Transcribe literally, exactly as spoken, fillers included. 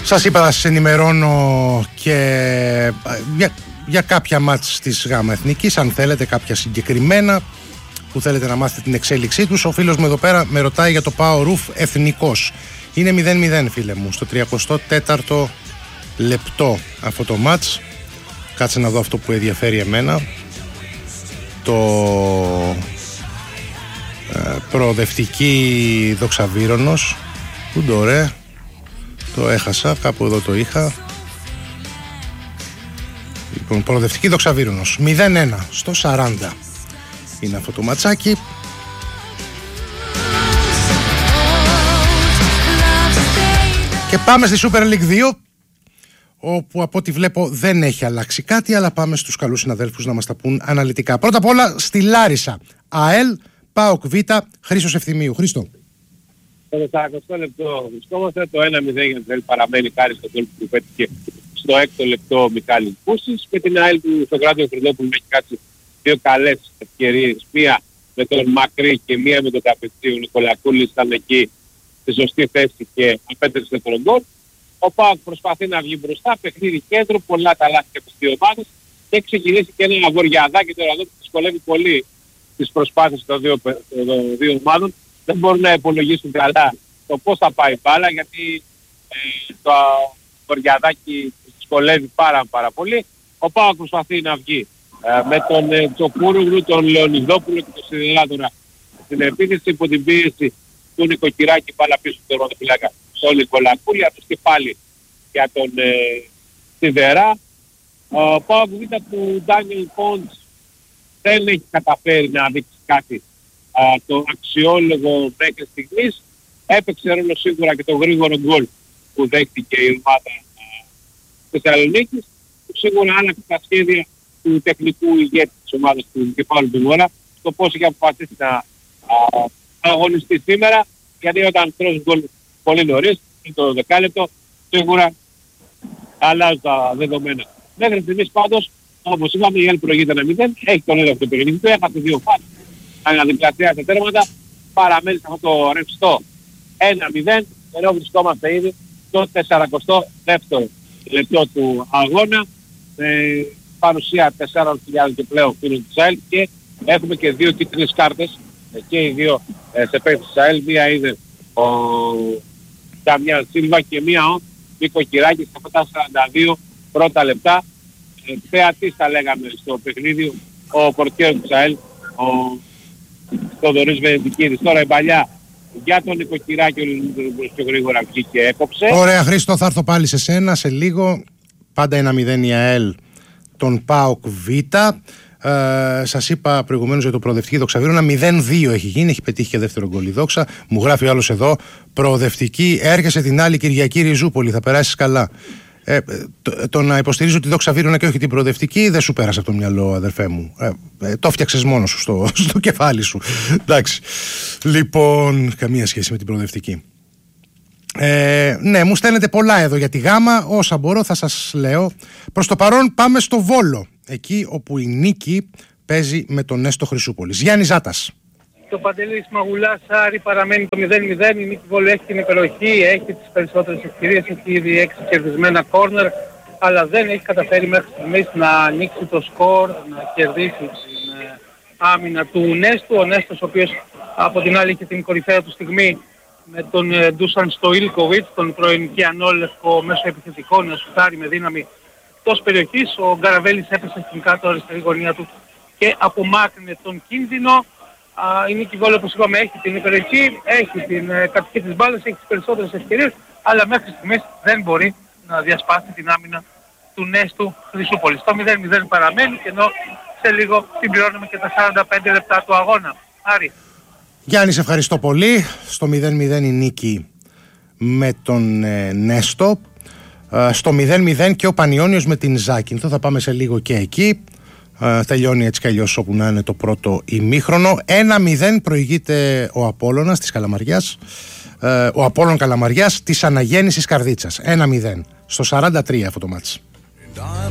Σας είπα να σας ενημερώνω και για, για κάποια μάτς της ΓΑΜΑ Εθνικής, αν θέλετε κάποια συγκεκριμένα που θέλετε να μάθετε την εξέλιξή τους. Ο φίλος μου εδώ πέρα με ρωτάει για το ΠΑΟ Ρουφ Εθνικός. Είναι μηδέν μηδέν φίλε μου, στο τριάντα τέταρτο λεπτό αυτό το μάτς. Κάτσε να δω αυτό που ενδιαφέρει εμένα. Το ε, προοδευτική Δοξαβύρωνος. Πού το ρε, το έχασα, κάπου εδώ το είχα. Λοιπόν, προοδευτική Δοξαβύρωνος μηδέν ένα στο σαράντα είναι αυτό το ματσάκι. Και πάμε στη Super League δύο, όπου από ό,τι βλέπω δεν έχει αλλάξει κάτι, αλλά πάμε στους καλούς συναδέλφους να μας τα πούν αναλυτικά. Πρώτα απ' όλα στη Λάρισα, ΑΕΛ, ΠΑΟΚ Β, Χρήστος Ευθυμίου. Χρήστο. Στο τετρακοστό λεπτό βρισκόμαστε, το ένα μηδέν για την ΑΕΛ παραμένει χάρη στο γκολ που πέτυχε στο έκτο λεπτό ο Μιχάλης Μπούσης. Με την ΑΕΛ του Σοκράτιο Χρυδόπουλου έχει κάτσει δύο καλές ευκαιρίες, μία με τον Μακρύ και μία με τον Καπετσί. Ο Νικολακούλης ήταν εκεί στη σωστή θέση και απέτρεψε τον γκολ. Ο ΠΑΟΚ προσπαθεί να βγει μπροστά, παιχνίδι κέντρο, πολλά τα λάθη από τις δύο ομάδες και έχει ξεκινήσει και ένα αγοριαδάκι τώρα εδώ που δυσκολεύει πολύ τις προσπάθειες των δύο, των δύο ομάδων. Δεν μπορούν να υπολογίσουν καλά το πώς θα πάει η μπάλα, γιατί ε, το αγοριαδάκι δυσκολεύει πάρα, πάρα πολύ. Ο ΠΑΟΚ προσπαθεί να βγει ε, με τον ε, Τσοκούρογλου, τον Λεωνιδόπουλο και τον Σιδελάτορα στην επίθεση υπό την πίεση του Νοικοκυράκη, μπάλα πίσω του τερματοφυλάκα στον Νικολακούλη, αυτός και πάλι για τον ε, Σιδερά. Ο ΠΑΟΚ Β του Ντάνιελ Πόντς δεν έχει καταφέρει να δείξει κάτι α, το αξιόλογο μέχρι στιγμής. Έπαιξε ρόλο σίγουρα και το γρήγορο γκολ που δέχτηκε η ομάδα της Θεσσαλονίκης, που σίγουρα άλλαξε τα σχέδια του τεχνικού ηγέτη της ομάδας του κεφάλου του Βόλα, στο πώς είχε αποφασίσει να α, αγωνιστεί σήμερα, γιατί όταν τρως γκολ πολύ νωρίς, το δεκάλεπτο, σίγουρα αλλάζει τα δεδομένα. Μέχρι στιγμής πάντως, όπως είπαμε, η ΕΛ προηγείται ένα μηδέν, έχει τον έλεγχο του παιχνίδι του, έχασε δύο φάσεις, αναδιπλασιάζει τα τέρματα, παραμένει σε αυτό το ρευστό ένα μηδέν, ενώ βρισκόμαστε ήδη στο τεσσαρακοστό δεύτερο λεπτό του αγώνα, ε, παρουσία τεσσάρων χιλιάδων και πλέον φίλων της ΑΕΛ και έχουμε και δύο κίτρινες κάρτες, ε, και οι δύο ε, σε παίκτες της ΑΕΛ, μία είδε ο Νταμιάν Σίλβα και μία ο Νοικοκυράκης σε αυτά τα σαράντα δύο πρώτα λεπτά. Ε, θεατής θα λέγαμε στο παιχνίδι, ο πορτιέρος της ΑΕΛ, ο Θοδωρής Βενετικίδης. Τώρα η παλιά για τον Νοικοκυράκη, ο Λεωνίδης πιο γρήγορα βγήκε και έκοψε. Ωραία Χρήστο, θα έρθω πάλι σε σένα σε λίγο. Πάντα ένα μηδέν η ΑΕΛ τον ΠΑΟΚ Β. Ε, σας είπα προηγουμένως για το προοδευτική Δοξαβύρωνα, μηδέν δύο έχει γίνει, έχει πετύχει και δεύτερο γκολ η Δόξα. Μου γράφει ο άλλος εδώ, προοδευτική, έρχεσαι την άλλη Κυριακή Ριζούπολη, θα περάσεις καλά. Ε, το, το να υποστηρίζω τη Δόξα Βύρωνα και όχι την προοδευτική δεν σου πέρασε από το μυαλό, αδερφέ μου. Ε, ε, το φτιάξες μόνος σου στο, στο κεφάλι σου. Εντάξει. Λοιπόν, καμία σχέση με την προοδευτική. Ε, ναι, μου στέλνετε πολλά εδώ για τη Γάμα. Όσα μπορώ θα σας λέω. Προς το παρόν πάμε στο Βόλο, εκεί όπου η νίκη παίζει με τον Νέστο Χρυσούπολης. Γιάννη Ζάτας. Το Παντελής Μαγουλάς Άρη παραμένει το μηδέν μηδέν. Η νίκη Βόλου έχει την υπεροχή, έχει τις περισσότερες ευκαιρίες, έχει ήδη έξι κερδισμένα κόρνερ, αλλά δεν έχει καταφέρει μέχρι στιγμής να ανοίξει το σκορ, να κερδίσει την ε, άμυνα του Νέστου. Ο Νέστος, ο οποίος από την άλλη είχε την κορυφαία του στιγμή με τον ε, Ντούσαν Στοίλκοβιτς, τον πρώην Κιανόλευκο μέσω επιθετικό, να σουτάρει με δύναμη εκτός περιοχής. Ο Γκαραβέλης έπεσε στην κάτω αριστερή γωνία του και απομάκρυνε τον κίνδυνο. Η νίκη Βόλου, όπως είπαμε, έχει την υπεροχή, έχει την ε, κατοχή της μπάλας, έχει τις περισσότερες ευκαιρίες, αλλά μέχρι στιγμής δεν μπορεί να διασπάσει την άμυνα του Νέστου Χρυσούπολης. Το μηδέν μηδέν παραμένει και ενώ σε λίγο συμπληρώνουμε και τα σαράντα πέντε λεπτά του αγώνα. Άρη. Γιάννη, σε ευχαριστώ πολύ. Στο μηδέν μηδέν η νίκη με τον ε, Νέστο. Ε, στο μηδέν μηδέν και ο Πανιώνιος με την Ζάκυνθο. Θα πάμε σε λίγο και εκεί. Uh, τελειώνει έτσι κι αλλιώς όπου να είναι το πρώτο ημίχρονο. ένα μηδέν προηγείται ο Απόλλωνας της Καλαμαριάς, uh, ο Απόλλων Καλαμαριάς της Αναγέννησης Καρδίτσας. ένα μηδέν στο σαράντα τρία αυτό το μάτς.